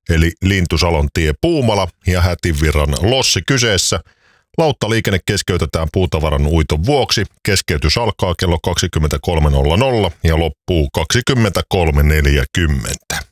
eli Lintusalon tie Puumala ja Hätinvirran lossi kyseessä. Lauttaliikenne keskeytetään puutavaran uiton vuoksi. Keskeytys alkaa kello 23.00 ja loppuu 23.40.